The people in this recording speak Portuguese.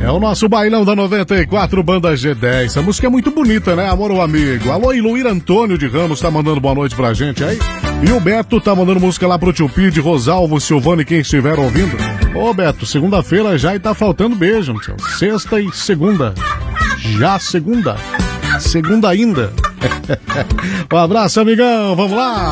É o nosso bailão da 94, Banda G10. Essa música é muito bonita, né? Amor ao amigo. Alô, Iluir Antônio de Ramos tá mandando boa noite pra gente aí. E o Beto tá mandando música lá pro Tio Pide, Rosalvo, Silvano e quem estiver ouvindo. Ô, Beto, segunda-feira já e tá faltando beijo, tio. Sexta e segunda. Já segunda. Segunda ainda. Um abraço, amigão. Vamos lá.